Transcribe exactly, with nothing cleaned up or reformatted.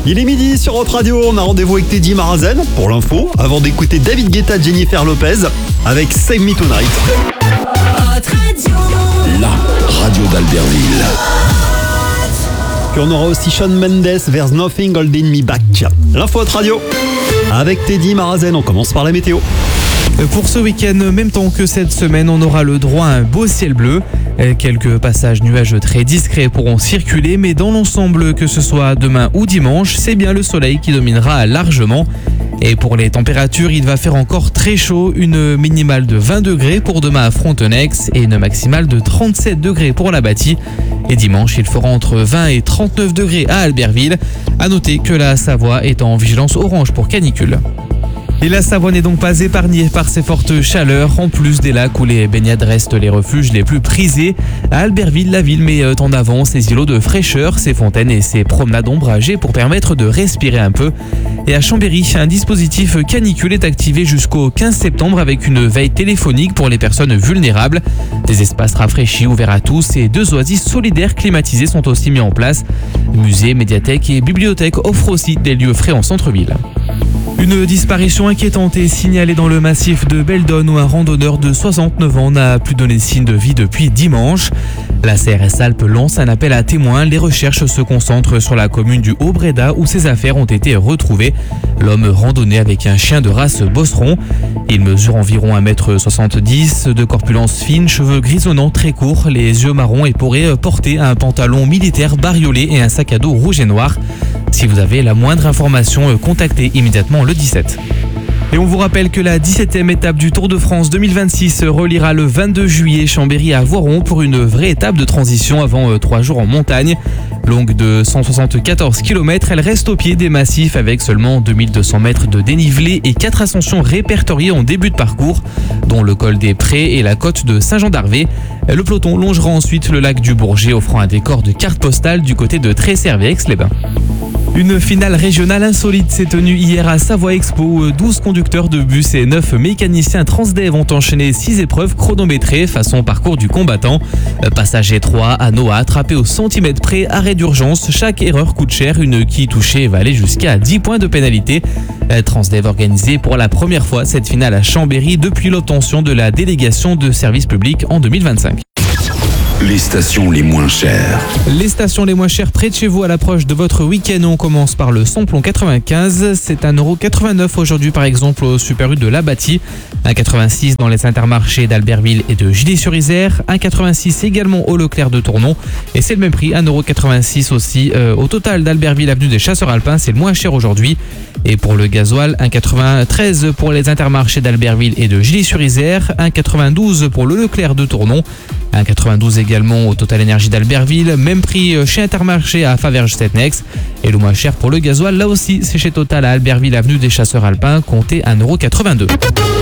Il est midi sur Hot Radio, on a rendez-vous avec Teddy Marazen pour l'info, avant d'écouter David Guetta, Jennifer Lopez avec Save Me Tonight. Hot Radio. La radio d'Albertville. Puis on aura aussi Shawn Mendes, There's Nothing Holding Me Back. L'info Hot Radio avec Teddy Marazen, on commence par la météo. Pour ce week-end, même temps que cette semaine, on aura le droit à un beau ciel bleu. Quelques passages nuageux très discrets pourront circuler, mais dans l'ensemble, que ce soit demain ou dimanche, c'est bien le soleil qui dominera largement. Et pour les températures, il va faire encore très chaud, une minimale de vingt degrés pour demain à Frontenex et une maximale de trente-sept degrés pour la Bâtie. Et dimanche, il fera entre vingt et trente-neuf degrés à Albertville. À noter que la Savoie est en vigilance orange pour canicule. Et la Savoie n'est donc pas épargnée par ces fortes chaleurs, en plus des lacs où les baignades restent les refuges les plus prisés. À Albertville, la ville met en avant ses îlots de fraîcheur, ses fontaines et ses promenades ombragées pour permettre de respirer un peu. Et à Chambéry, un dispositif canicule est activé jusqu'au quinze septembre avec une veille téléphonique pour les personnes vulnérables. Des espaces rafraîchis ouverts à tous et deux oasis solidaires climatisés sont aussi mis en place. Musées, médiathèques et bibliothèques offrent aussi des lieux frais en centre-ville. Une disparition inquiétante est signalée dans le massif de Beldon où un randonneur de soixante-neuf ans n'a plus donné signe de vie depuis dimanche. La C R S Alpes lance un appel à témoins. Les recherches se concentrent sur la commune du Haut-Bréda où ses affaires ont été retrouvées. L'homme randonnait avec un chien de race bosseron. Il mesure environ un mètre soixante-dix, de corpulence fine, cheveux grisonnants très courts, les yeux marrons éporés, portait un pantalon militaire bariolé et un sac à dos rouge et noir. Si vous avez la moindre information, contactez immédiatement le dix-sept. Et on vous rappelle que la dix-septième étape du Tour de France deux mille vingt-six reliera le vingt-deux juillet Chambéry à Voiron pour une vraie étape de transition avant trois jours en montagne. Longue de cent soixante-quatorze kilomètres, elle reste au pied des massifs avec seulement deux mille deux cents mètres de dénivelé et quatre ascensions répertoriées en début de parcours, dont le col des Prés et la côte de Saint-Jean-d'Arvé. Le peloton longera ensuite le lac du Bourget, offrant un décor de carte postale du côté de Tresserve-Aix-les-Bains. Une finale régionale insolite s'est tenue hier à Savoie Expo où douze conducteurs de bus et neuf mécaniciens Transdev ont enchaîné six épreuves chronométrées façon parcours du combattant. Passage étroit, anneau à attraper au centimètre près, arrêt d'urgence, chaque erreur coûte cher, une quille touchée va aller jusqu'à dix points de pénalité. Transdev organisé pour la première fois cette finale à Chambéry depuis l'obtention de la délégation de service public en deux mille vingt-cinq. Les stations les moins chères. Les stations les moins chères près de chez vous à l'approche de votre week-end. On commence par le samplon quatre-vingt-quinze. C'est un euro quatre-vingt-neuf aujourd'hui par exemple au Super U de la Bâtie. un euro quatre-vingt-six dans les intermarchés d'Albertville et de Gilly-sur-Isère. un euro quatre-vingt-six également au Leclerc de Tournon. Et c'est le même prix, un euro quatre-vingt-six aussi euh, au total d'Albertville avenue des Chasseurs Alpins. C'est le moins cher aujourd'hui. Et pour le gasoil, un euro quatre-vingt-treize pour les intermarchés d'Albertville et de Gilly-sur-Isère. un euro quatre-vingt-douze pour le Leclerc de Tournon. un euro quatre-vingt-douze également au Total Énergie d'Albertville, même prix chez Intermarché à Faverges-Setnex. Et le moins cher pour le gasoil, là aussi c'est chez Total à Albertville avenue des Chasseurs Alpins, comptez un euro quatre-vingt-deux.